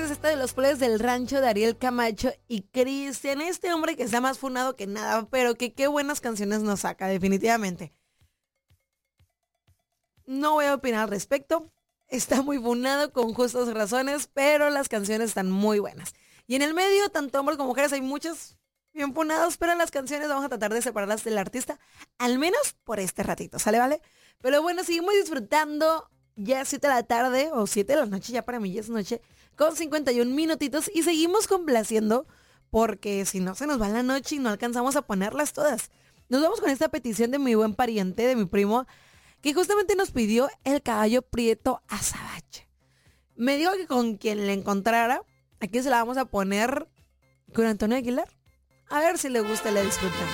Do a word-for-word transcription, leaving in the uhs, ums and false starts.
es esta de Los Plebes del Rancho de Ariel Camacho y Cristian, este hombre que está más funado que nada, pero que qué buenas canciones nos saca, definitivamente. No voy a opinar al respecto, está muy funado con justas razones, pero las canciones están muy buenas. Y en el medio, tanto hombres como mujeres, hay muchos bien funados, pero las canciones vamos a tratar de separarlas del artista, al menos por este ratito, ¿sale, vale? Pero bueno, seguimos disfrutando. Ya siete de la tarde o siete de la noche, ya para mí ya es noche, con cincuenta y un minutitos y seguimos complaciendo porque si no se nos va la noche y no alcanzamos a ponerlas todas. Nos vamos con esta petición de mi buen pariente, de mi primo, que justamente nos pidió el caballo prieto azabache. Me dijo que con quien le encontrara, aquí se la vamos a poner con Antonio Aguilar. A ver si le gusta y le disfruta.